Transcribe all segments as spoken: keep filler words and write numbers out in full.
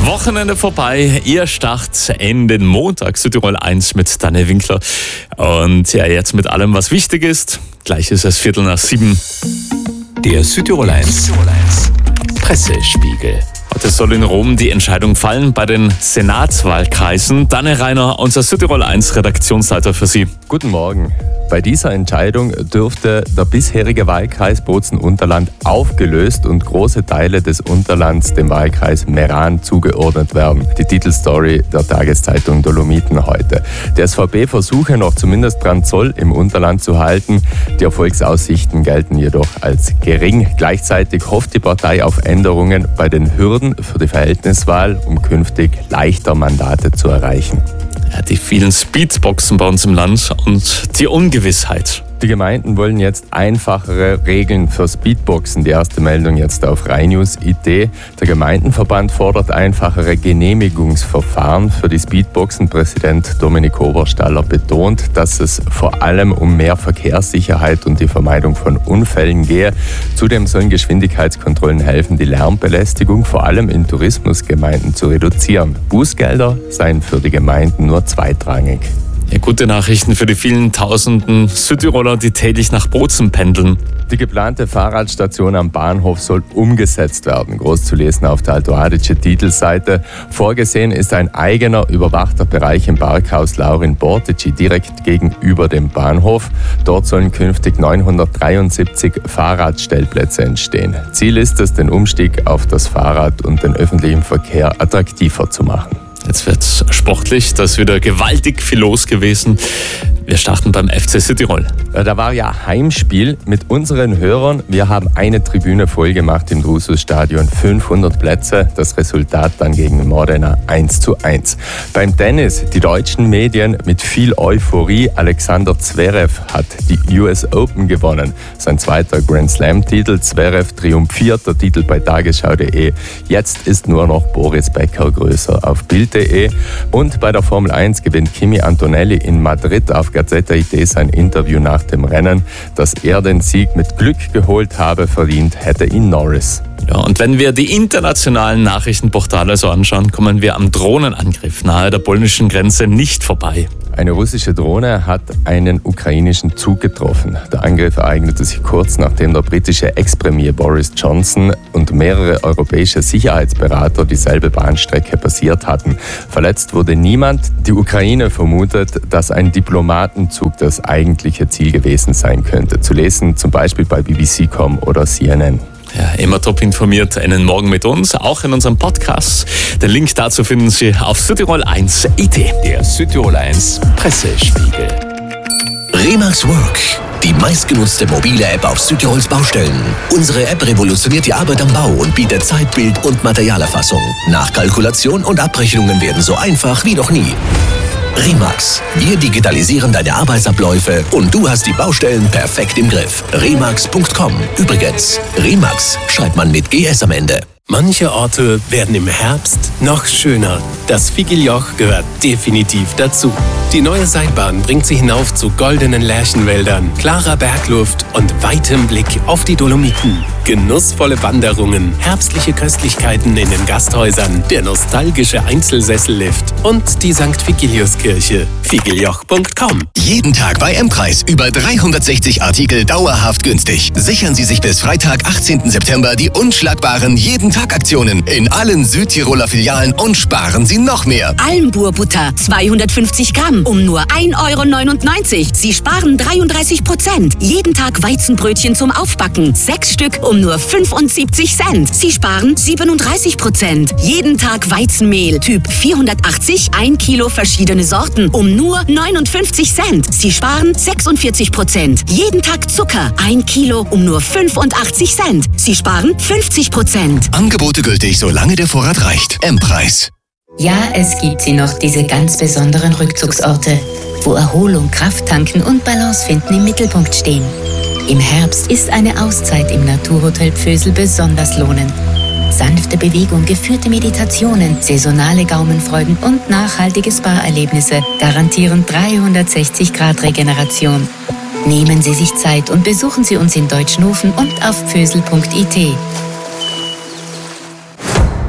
Wochenende vorbei, ihr Start in den Montag, Südtirol eins mit Daniel Winkler. Und ja, jetzt mit allem, was wichtig ist. Gleich ist es Viertel nach sieben. Der Südtirol eins Pressespiegel. Heute soll in Rom die Entscheidung fallen bei den Senatswahlkreisen. Daniel Reiner, unser Südtirol eins Redaktionsleiter für Sie. Guten Morgen. Bei dieser Entscheidung dürfte der bisherige Wahlkreis Bozen-Unterland aufgelöst und große Teile des Unterlands dem Wahlkreis Meran zugeordnet werden. Die Titelstory der Tageszeitung Dolomiten heute. Der S V P versuche noch zumindest Brand Zoll im Unterland zu halten. Die Erfolgsaussichten gelten jedoch als gering. Gleichzeitig hofft die Partei auf Änderungen bei den Hürden für die Verhältniswahl, um künftig leichter Mandate zu erreichen. Ja, die vielen Speedboxen bei uns im Land und die Ungewissheit. Die Gemeinden wollen jetzt einfachere Regeln für Speedboxen. Die erste Meldung jetzt auf Rheinnews Punkt I T. Der Gemeindenverband fordert einfachere Genehmigungsverfahren für die Speedboxen. Präsident Dominik Oberstaller betont, dass es vor allem um mehr Verkehrssicherheit und die Vermeidung von Unfällen gehe. Zudem sollen Geschwindigkeitskontrollen helfen, die Lärmbelästigung vor allem in Tourismusgemeinden zu reduzieren. Bußgelder seien für die Gemeinden nur zweitrangig. Ja, gute Nachrichten für die vielen tausenden Südtiroler, die täglich nach Bozen pendeln. Die geplante Fahrradstation am Bahnhof soll umgesetzt werden. Groß zu lesen auf der altoadische Titelseite. Vorgesehen ist ein eigener überwachter Bereich im Parkhaus Laurin Bortici direkt gegenüber dem Bahnhof. Dort sollen künftig neunhundertdreiundsiebzig Fahrradstellplätze entstehen. Ziel ist es, den Umstieg auf das Fahrrad und den öffentlichen Verkehr attraktiver zu machen. Jetzt wird's sportlich, da ist wieder gewaltig viel los gewesen. Wir starten beim F C Südtirol. Da war ja Heimspiel mit unseren Hörern. Wir haben eine Tribüne voll gemacht im Drusus-Stadion, fünfhundert Plätze. Das Resultat dann gegen Modena eins zu eins. Beim Tennis, die deutschen Medien mit viel Euphorie. Alexander Zverev hat die U S Open gewonnen. Sein zweiter Grand Slam-Titel. Zverev triumphiert, der Titel bei tagesschau punkt de. Jetzt ist nur noch Boris Becker größer auf Bild punkt de. Und bei der Formel eins gewinnt Kimi Antonelli in Madrid. Auf Gazzetta punkt it sein Interview nach dem Rennen, dass er den Sieg mit Glück geholt habe, verdient hätte ihn Norris. Ja, und wenn wir die internationalen Nachrichtenportale so anschauen, kommen wir am Drohnenangriff nahe der polnischen Grenze nicht vorbei. Eine russische Drohne hat einen ukrainischen Zug getroffen. Der Angriff ereignete sich kurz nachdem der britische Ex-Premier Boris Johnson und mehrere europäische Sicherheitsberater dieselbe Bahnstrecke passiert hatten. Verletzt wurde niemand. Die Ukraine vermutet, dass ein Diplomatenzug das eigentliche Ziel gewesen sein könnte. Zu lesen zum Beispiel bei B B C Punkt com oder C N N. Ja, immer top informiert, einen Morgen mit uns, auch in unserem Podcast. Den Link dazu finden Sie auf Südtirol eins Punkt I T. Der Südtirol eins Pressespiegel. Remax Work, die meistgenutzte mobile App auf Südtirols Baustellen. Unsere App revolutioniert die Arbeit am Bau und bietet Zeit-, Bild- und Materialerfassung. Nachkalkulation und Abrechnungen werden so einfach wie noch nie. Remax. Wir digitalisieren deine Arbeitsabläufe und du hast die Baustellen perfekt im Griff. Remax Punkt com. Übrigens, Remax schreibt man mit G S am Ende. Manche Orte werden im Herbst noch schöner. Das Figeljoch gehört definitiv dazu. Die neue Seilbahn bringt sie hinauf zu goldenen Lärchenwäldern, klarer Bergluft und weitem Blick auf die Dolomiten. Genussvolle Wanderungen, herbstliche Köstlichkeiten in den Gasthäusern, der nostalgische Einzelsessellift und die Sankt Vigiliuskirche. Figeljoch Punkt com. Jeden Tag bei M-Preis über dreihundertsechzig Artikel dauerhaft günstig. Sichern Sie sich bis Freitag, achtzehnten September die unschlagbaren Jeden-Tag-Aktionen in allen Südtiroler Filialen und sparen Sie noch mehr. Almburbutter zweihundertfünfzig Gramm um nur ein Euro neunundneunzig. Sie sparen dreiunddreißig Prozent. Jeden Tag Weizenbrötchen zum Aufbacken. Sechs Stück um nur fünfundsiebzig Cent. Sie sparen siebenunddreißig Prozent. Jeden Tag Weizenmehl Typ vierhundertachtzig, ein Kilo verschiedene Sorten um nur neunundfünfzig Cent. Sie sparen sechsundvierzig Prozent. Jeden Tag Zucker, ein Kilo um nur fünfundachtzig Cent. Sie sparen fünfzig Prozent. Angebote gültig, solange der Vorrat reicht. M-Preis. Ja, es gibt sie noch, diese ganz besonderen Rückzugsorte, wo Erholung, Kraft tanken und Balance finden im Mittelpunkt stehen. Im Herbst ist eine Auszeit im Naturhotel Pfösel besonders lohnend. Sanfte Bewegung, geführte Meditationen, saisonale Gaumenfreuden und nachhaltige Spa-Erlebnisse garantieren dreihundertsechzig Grad Regeneration. Nehmen Sie sich Zeit und besuchen Sie uns in Deutschnofen und auf pfösel punkt it.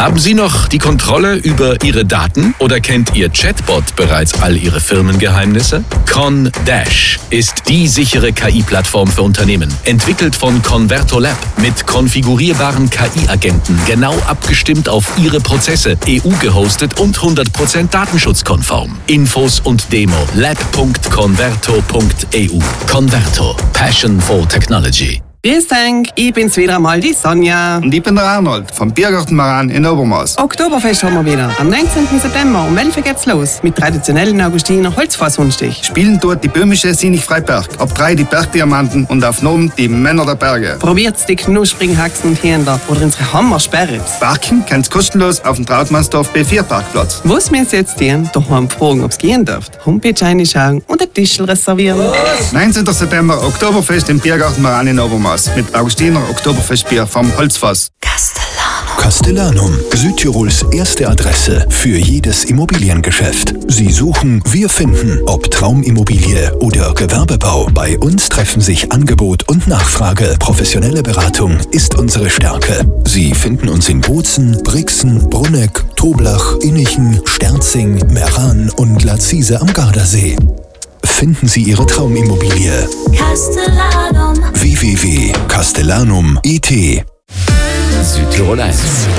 Haben Sie noch die Kontrolle über Ihre Daten oder kennt Ihr Chatbot bereits all Ihre Firmengeheimnisse? ConDash ist die sichere K I-Plattform für Unternehmen. Entwickelt von Converto Lab mit konfigurierbaren K I-Agenten, genau abgestimmt auf Ihre Prozesse, E U-gehostet und hundert Prozent datenschutzkonform. Infos und Demo lab punkt converto punkt e u. Converto. Passion for Technology. Grüß euch, ich bin's wieder einmal, die Sonja. Und ich bin der Arnold vom Biergarten Maran in Obermaß. Oktoberfest haben wir wieder. Am neunzehnten September um elf Uhr geht's los. Mit traditionellen Augustiner Holzfassrundstich. Spielen dort die böhmische Sinich Freiberg. Ab drei die Bergdiamanten und auf Nomen die Männer der Berge. Probiert's die knusprigen Haxen und Händler oder unsere Hammer-Sperrits. Parken kann's kostenlos auf dem Trautmannsdorf B vier Parkplatz. Was wir jetzt tun, daheim fragen, ob's gehen darf. Homepage reinschauen und ein Tischl reservieren. neunzehnten September Oktoberfest im Biergarten Maran in Obermaß. Mit Augustiner Oktoberfestbier vom Holzfass. Castellanum. Castellanum, Südtirols erste Adresse für jedes Immobiliengeschäft. Sie suchen, wir finden. Ob Traumimmobilie oder Gewerbebau. Bei uns treffen sich Angebot und Nachfrage. Professionelle Beratung ist unsere Stärke. Sie finden uns in Bozen, Brixen, Brunegg, Toblach, Innichen, Sterzing, Meran und Lazise am Gardasee. Finden Sie Ihre Traumimmobilie. Castellanum. w w w punkt castellanum punkt i t. Südtirol eins.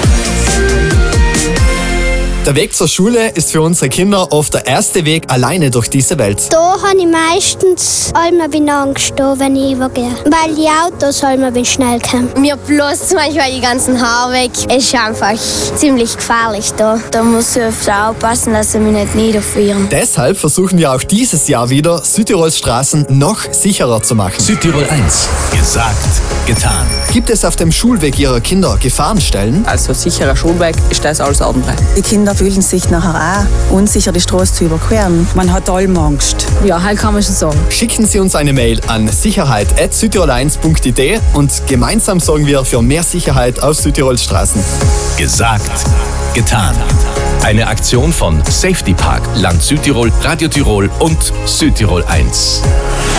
Der Weg zur Schule ist für unsere Kinder oft der erste Weg alleine durch diese Welt. Da habe ich meistens immer bin Angst, wenn ich übergehe. Weil die Autos immer bin schnell kommen. Mir bloß manchmal die ganzen Haare weg. Es ist einfach ziemlich gefährlich da. Da muss ich öfter aufpassen, dass sie mich nicht niederfrieren. Deshalb versuchen wir auch dieses Jahr wieder, Südtirols Straßen noch sicherer zu machen. Südtirol eins. Gesagt, getan. Gibt es auf dem Schulweg Ihrer Kinder Gefahrenstellen? Also sicherer Schulweg ist das alles andere. Die Kinder fühlen sich nachher auch unsicher, die Straße zu überqueren. Man hat allem Angst. Ja, halt kann man schon sagen. Schicken Sie uns eine Mail an sicherheit at südtirol eins punkt i t und gemeinsam sorgen wir für mehr Sicherheit auf Südtirols Straßen. Gesagt, getan. Eine Aktion von Safety Park, Land Südtirol, Radio Tirol und Südtirol eins.